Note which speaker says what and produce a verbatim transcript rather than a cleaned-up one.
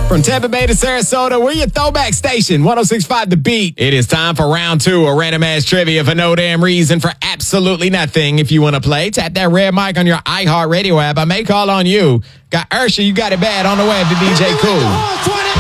Speaker 1: From Tampa Bay to Sarasota, we're your throwback station, one oh six point five The Beat. It is time for round two of random ass trivia for no damn reason, for absolutely nothing. If you want to play, tap that red mic on your iHeartRadio app. I may call on you. Got Ursha, you got it bad on the way to D J Cool.